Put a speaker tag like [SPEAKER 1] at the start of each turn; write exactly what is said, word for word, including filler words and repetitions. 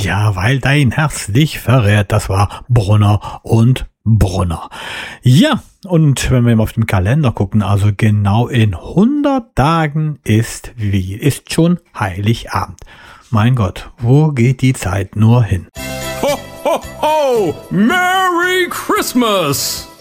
[SPEAKER 1] Ja, weil dein Herz dich verrät. Das war Brunner und Brunner. Ja, und wenn wir mal auf den Kalender gucken, also genau in hundert Tagen ist wie, ist schon Heiligabend. Mein Gott, wo geht die Zeit nur hin?
[SPEAKER 2] Ho, ho, ho! Merry Christmas!